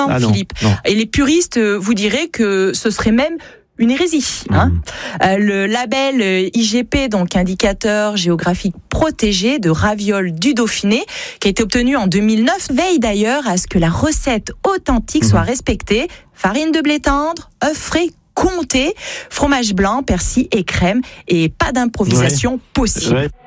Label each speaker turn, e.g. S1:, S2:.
S1: non, Philippe. Non. Et les puristes vous diraient que ce serait même une hérésie. Le label IGP, donc indicateur géographique protégé de ravioles du Dauphiné, qui a été obtenu en 2009, veille d'ailleurs à ce que la recette authentique soit respectée. Farine de blé tendre, œufs frais comptés, fromage blanc, persil et crème, et pas d'improvisation possible.